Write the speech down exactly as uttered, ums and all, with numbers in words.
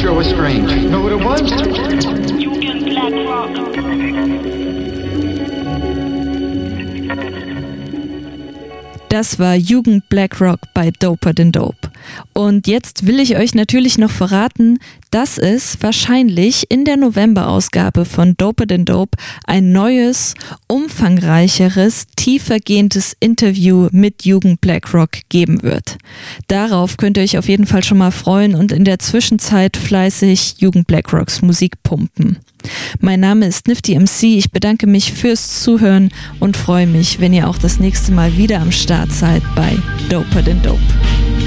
sure was strange. Know what it was? Jugend Black Rock. Das war Jugend Black Rock bei Doper Than Dope. Und jetzt will ich euch natürlich noch verraten, dass es wahrscheinlich in der November-Ausgabe von Doper Than Dope ein neues, umfangreicheres, tiefergehendes Interview mit Jugend Black Rock geben wird. Darauf könnt ihr euch auf jeden Fall schon mal freuen und in der Zwischenzeit fleißig Jugend Black Rocks Musik pumpen. Mein Name ist Nifty M C, ich bedanke mich fürs Zuhören und freue mich, wenn ihr auch das nächste Mal wieder am Start seid bei Doper Than Dope.